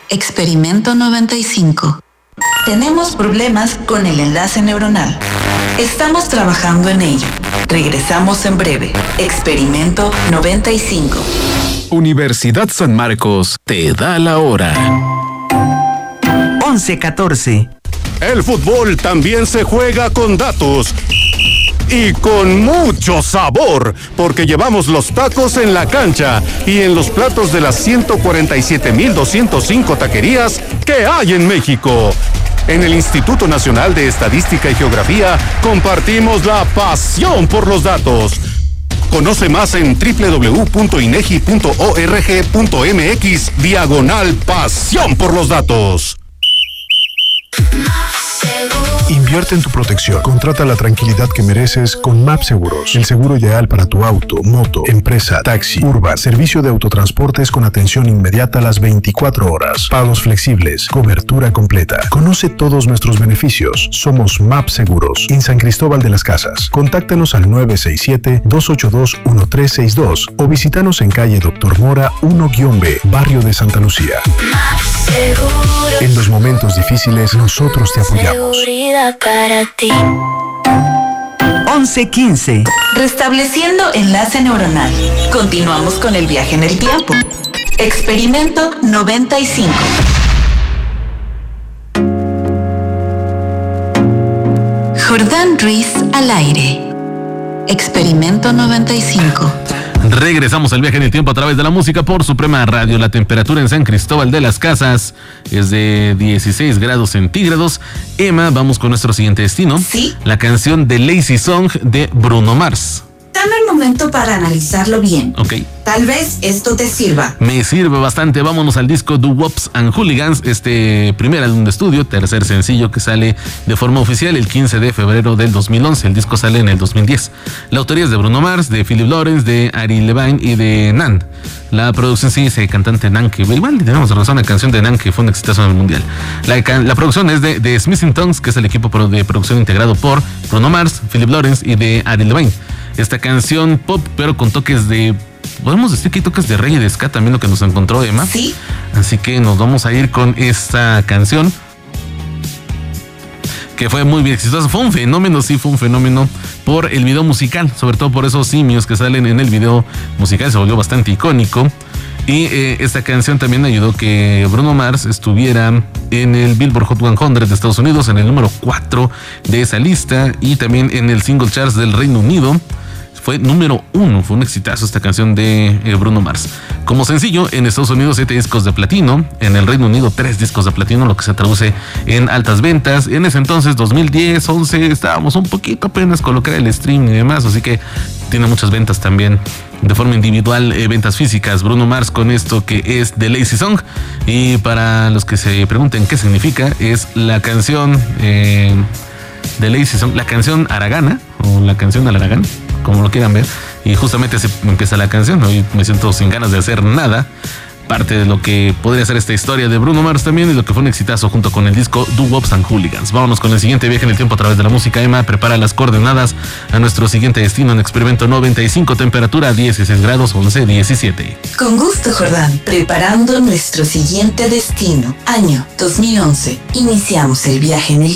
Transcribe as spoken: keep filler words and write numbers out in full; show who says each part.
Speaker 1: Experimento noventa y cinco. Tenemos problemas con el enlace neuronal. Estamos trabajando en ello. Regresamos en breve. Experimento noventa y cinco.
Speaker 2: Universidad San Marcos te da la hora.
Speaker 3: once catorce.
Speaker 4: El fútbol también se juega con datos. Y con mucho sabor, porque llevamos los tacos en la cancha y en los platos de las ciento cuarenta y siete mil doscientos cinco taquerías que hay en México. En el Instituto Nacional de Estadística y Geografía compartimos la pasión por los datos. Conoce más en doble u doble u doble u punto inegi punto org punto mx diagonal pasión por los datos.
Speaker 5: Invierte en tu protección. Contrata la tranquilidad que mereces con M A P Seguros. El seguro ideal para tu auto, moto, empresa, taxi, urban, servicio de autotransportes con atención inmediata a las veinticuatro horas. Pagos flexibles, cobertura completa. Conoce todos nuestros beneficios. Somos M A P Seguros. En San Cristóbal de las Casas. Contáctanos al nueve seis siete, dos ocho dos, uno tres seis dos o visítanos en calle Doctor Mora uno B, barrio de Santa Lucía. En los momentos difíciles, nosotros te apoyamos.
Speaker 6: Para ti.
Speaker 3: once quince.
Speaker 1: Restableciendo enlace neuronal. Continuamos con el viaje en el tiempo. Experimento noventa y cinco. Jordán Ruiz al aire. Experimento noventa y cinco.
Speaker 7: Regresamos al viaje en el tiempo a través de la música por Suprema Radio. La temperatura en San Cristóbal de las Casas es de dieciséis grados centígrados. Emma, vamos con nuestro siguiente destino.
Speaker 1: Sí.
Speaker 7: La canción de Lazy Song de Bruno Mars.
Speaker 1: Dame el momento para analizarlo bien.
Speaker 7: Ok.
Speaker 1: Tal vez esto te sirva.
Speaker 7: Me sirve bastante. Vámonos al disco Do Wops and Hooligans, este primer álbum de estudio, tercer sencillo que sale de forma oficial el quince de febrero del dos mil once. El disco sale en el dos mil diez. La autoría es de Bruno Mars, de Philip Lawrence, de Ari Levine y de Nan. La producción sí es de cantante Nan, que igual tenemos razón, la canción de Nan que fue un exitazo en el mundial. La, la producción es de, de Smithing Tongues, que es el equipo de producción integrado por Bruno Mars, Philip Lawrence y de Ari Levine. Esta canción pop, pero con toques de... Podemos decir que hay toques de reggae y de ska también, lo que nos encontró Emma.
Speaker 1: Sí.
Speaker 7: Así que nos vamos a ir con esta canción, que fue muy bien exitosa. Fue un fenómeno, sí, fue un fenómeno por el video musical, sobre todo por esos simios que salen en el video musical, se volvió bastante icónico. Y eh, esta canción también ayudó que Bruno Mars estuviera en el Billboard Hot cien de Estados Unidos, en el número cuatro de esa lista, y también en el Single Charts del Reino Unido. Fue número uno, fue un exitazo esta canción de eh, Bruno Mars. Como sencillo, en Estados Unidos siete discos de platino, en el Reino Unido tres discos de platino, lo que se traduce en altas ventas. En ese entonces, dos mil diez, once, estábamos un poquito apenas con lo que era el streaming y demás, así que tiene muchas ventas también de forma individual, eh, ventas físicas. Bruno Mars con esto que es The Lazy Song, y para los que se pregunten qué significa, es la canción eh, The Lazy Song, la canción haragana o la canción al Aragán, como lo quieran ver, y justamente así empieza la canción. Hoy me siento sin ganas de hacer nada. Parte de lo que podría ser esta historia de Bruno Mars también, y lo que fue un exitazo junto con el disco Do Wops and Hooligans. Vámonos con el siguiente viaje en el tiempo a través de la música. Emma, prepara las coordenadas a nuestro siguiente destino en Experimento noventa y cinco, temperatura dieciséis grados, once diecisiete.
Speaker 1: Con gusto, Jordán. Preparando nuestro siguiente destino. Año dos mil once. Iniciamos el viaje en el